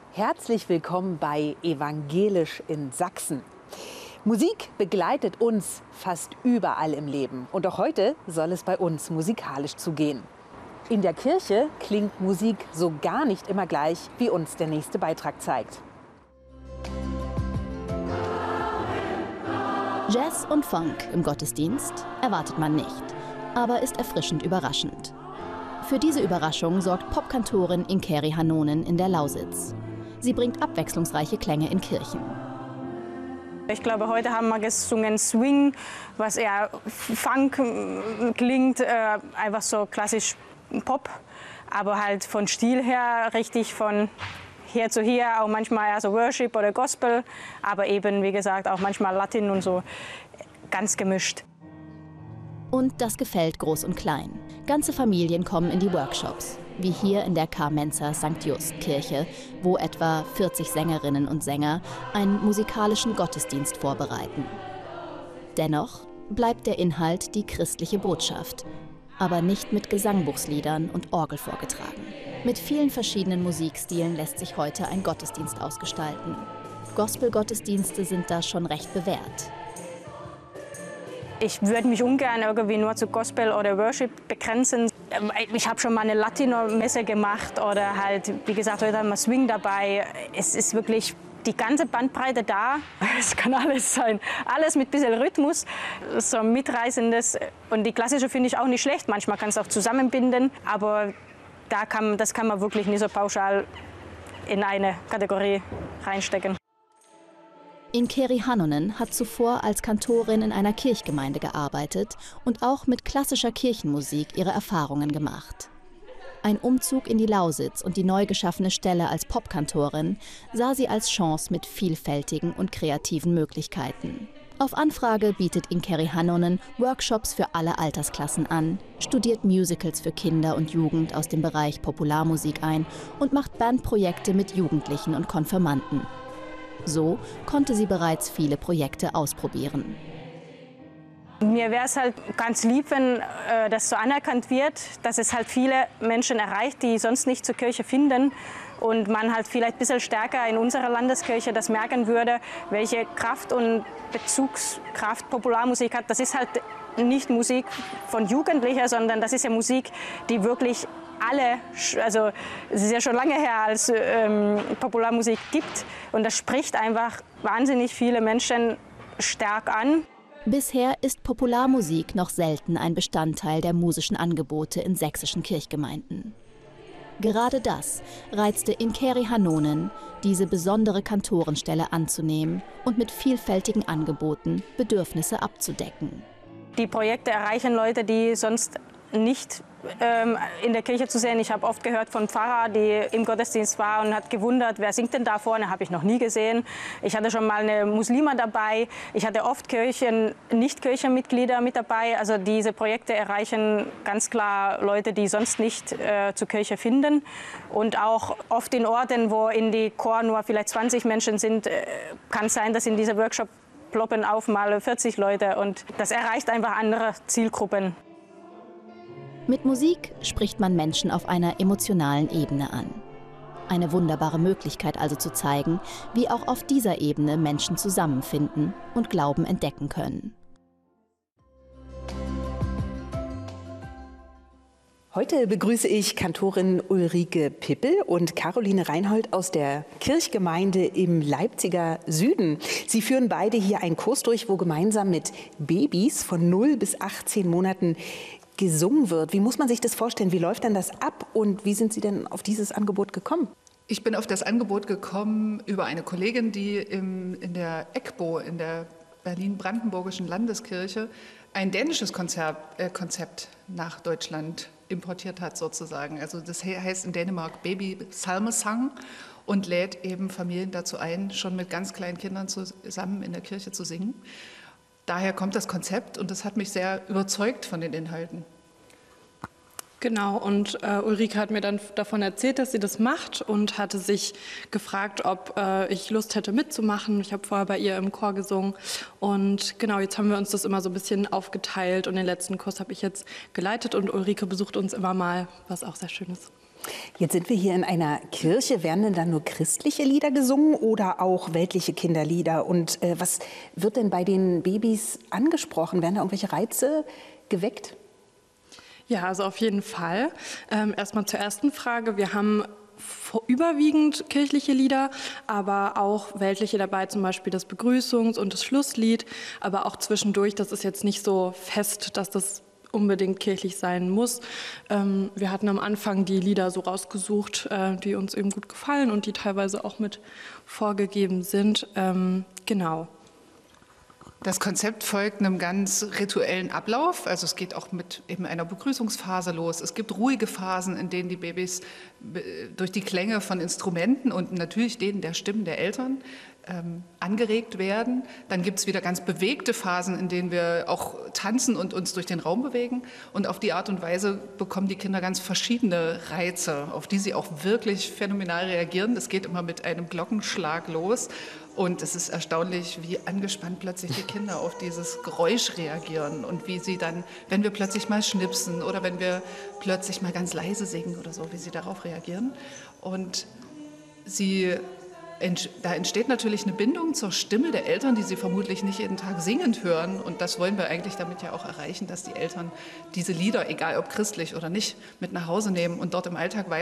Herzlich willkommen bei Evangelisch in Sachsen. Musik begleitet uns fast überall im Leben. Und auch heute soll es bei uns musikalisch zugehen. In der Kirche klingt Musik so gar nicht immer gleich, wie uns der nächste Beitrag zeigt. Jazz und Funk im Gottesdienst erwartet man nicht, aber ist erfrischend überraschend. Für diese Überraschung sorgt Popkantorin Inkeri Hanonen in der Lausitz. Sie bringt abwechslungsreiche Klänge in Kirchen. Ich glaube, heute haben wir gesungen Swing, was eher Funk klingt, einfach so klassisch Pop, aber halt von Stil her richtig von hier zu hier, auch manchmal eher so Worship oder Gospel, aber eben, wie gesagt, auch manchmal Latin und so, ganz gemischt. Und das gefällt Groß und Klein. Ganze Familien kommen in die Workshops, wie hier in der Carmenzer St. Just Kirche, wo etwa 40 Sängerinnen und Sänger einen musikalischen Gottesdienst vorbereiten. Dennoch bleibt der Inhalt die christliche Botschaft, aber nicht mit Gesangbuchsliedern und Orgel vorgetragen. Mit vielen verschiedenen Musikstilen lässt sich heute ein Gottesdienst ausgestalten. Gospel-Gottesdienste sind da schon recht bewährt. Ich würde mich ungern irgendwie nur zu Gospel oder Worship begrenzen. Ich habe schon mal eine Latino-Messe gemacht oder halt, wie gesagt, heute haben wir Swing dabei. Es ist wirklich die ganze Bandbreite da. Es kann alles sein. Alles mit ein bisschen Rhythmus, so mitreißendes. Und die klassische finde ich auch nicht schlecht. Manchmal kann es auch zusammenbinden, aber das kann man wirklich nicht so pauschal in eine Kategorie reinstecken. Inkeri Hanonen hat zuvor als Kantorin in einer Kirchgemeinde gearbeitet und auch mit klassischer Kirchenmusik ihre Erfahrungen gemacht. Ein Umzug in die Lausitz und die neu geschaffene Stelle als Popkantorin sah sie als Chance mit vielfältigen und kreativen Möglichkeiten. Auf Anfrage bietet Inkeri Hanonen Workshops für alle Altersklassen an, studiert Musicals für Kinder und Jugend aus dem Bereich Popularmusik ein und macht Bandprojekte mit Jugendlichen und Konfirmanden. So konnte sie bereits viele Projekte ausprobieren. Mir wäre es halt ganz lieb, wenn das so anerkannt wird, dass es halt viele Menschen erreicht, die sonst nicht zur Kirche finden. Und man halt vielleicht ein bisschen stärker in unserer Landeskirche das merken würde, welche Kraft und Bezugskraft Popularmusik hat. Das ist halt nicht Musik von Jugendlichen, sondern das ist ja Musik, die wirklich alle, also es ist ja schon lange her, als Popularmusik gibt. Und das spricht einfach wahnsinnig viele Menschen stark an. Bisher ist Popularmusik noch selten ein Bestandteil der musischen Angebote in sächsischen Kirchgemeinden. Gerade das reizte Inkeri Hanonen, diese besondere Kantorenstelle anzunehmen und mit vielfältigen Angeboten Bedürfnisse abzudecken. Die Projekte erreichen Leute, die sonst nicht in der Kirche zu sehen. Ich habe oft gehört von Pfarrer, die im Gottesdienst war und hat gewundert, wer singt denn da vorne, habe ich noch nie gesehen. Ich hatte schon mal eine Muslima dabei. Ich hatte oft Nicht-Kirchenmitglieder mit dabei. Also diese Projekte erreichen ganz klar Leute, die sonst nicht zur Kirche finden. Und auch oft in Orten, wo in die Chor nur vielleicht 20 Menschen sind, kann es sein, dass in dieser Workshop ploppen auf mal 40 Leute. Und das erreicht einfach andere Zielgruppen. Mit Musik spricht man Menschen auf einer emotionalen Ebene an. Eine wunderbare Möglichkeit also zu zeigen, wie auch auf dieser Ebene Menschen zusammenfinden und Glauben entdecken können. Heute begrüße ich Kantorin Ulrike Pippel und Caroline Reinhold aus der Kirchgemeinde im Leipziger Süden. Sie führen beide hier einen Kurs durch, wo gemeinsam mit Babys von 0 bis 18 Monaten gesungen wird. Wie muss man sich das vorstellen? Wie läuft denn das ab und wie sind Sie denn auf dieses Angebot gekommen? Ich bin auf das Angebot gekommen über eine Kollegin, die in der EGBO, in der Berlin-Brandenburgischen Landeskirche, ein dänisches Konzept nach Deutschland importiert hat sozusagen. Also das heißt in Dänemark Baby Salmesang und lädt eben Familien dazu ein, schon mit ganz kleinen Kindern zusammen in der Kirche zu singen. Daher kommt das Konzept und das hat mich sehr überzeugt von den Inhalten. Genau, und Ulrike hat mir dann davon erzählt, dass sie das macht und hatte sich gefragt, ob ich Lust hätte mitzumachen. Ich habe vorher bei ihr im Chor gesungen und genau, jetzt haben wir uns das immer so ein bisschen aufgeteilt und den letzten Kurs habe ich jetzt geleitet und Ulrike besucht uns immer mal, was auch sehr schön ist. Jetzt sind wir hier in einer Kirche. Werden denn dann nur christliche Lieder gesungen oder auch weltliche Kinderlieder? Und was wird denn bei den Babys angesprochen? Werden da irgendwelche Reize geweckt? Ja, also auf jeden Fall. Erstmal zur ersten Frage. Wir haben überwiegend kirchliche Lieder, aber auch weltliche dabei, zum Beispiel das Begrüßungs- und das Schlusslied, aber auch zwischendurch. Das ist jetzt nicht so fest, dass das unbedingt kirchlich sein muss. Wir hatten am Anfang die Lieder so rausgesucht, die uns eben gut gefallen und die teilweise auch mit vorgegeben sind. Genau. Das Konzept folgt einem ganz rituellen Ablauf. Also es geht auch mit eben einer Begrüßungsphase los. Es gibt ruhige Phasen, in denen die Babys durch die Klänge von Instrumenten und natürlich denen der Stimmen der Eltern angeregt werden. Dann gibt es wieder ganz bewegte Phasen, in denen wir auch tanzen und uns durch den Raum bewegen. Und auf die Art und Weise bekommen die Kinder ganz verschiedene Reize, auf die sie auch wirklich phänomenal reagieren. Das geht immer mit einem Glockenschlag los. Und es ist erstaunlich, wie angespannt plötzlich die Kinder auf dieses Geräusch reagieren und wie sie dann, wenn wir plötzlich mal schnipsen oder wenn wir plötzlich mal ganz leise singen oder so, wie sie darauf reagieren. Und da entsteht natürlich eine Bindung zur Stimme der Eltern, die sie vermutlich nicht jeden Tag singend hören. Und das wollen wir eigentlich damit ja auch erreichen, dass die Eltern diese Lieder, egal ob christlich oder nicht, mit nach Hause nehmen und dort im Alltag weiter